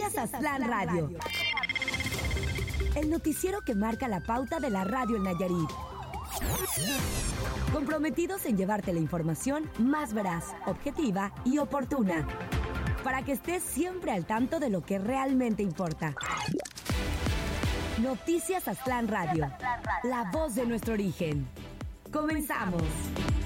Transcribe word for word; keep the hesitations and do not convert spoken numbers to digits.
Noticias Aztlán Radio. El noticiero que marca la pauta de la radio en Nayarit. Comprometidos en llevarte la información más veraz, objetiva y oportuna, para que estés siempre al tanto de lo que realmente importa. Noticias Aztlán Radio, la voz de nuestro origen. Comenzamos.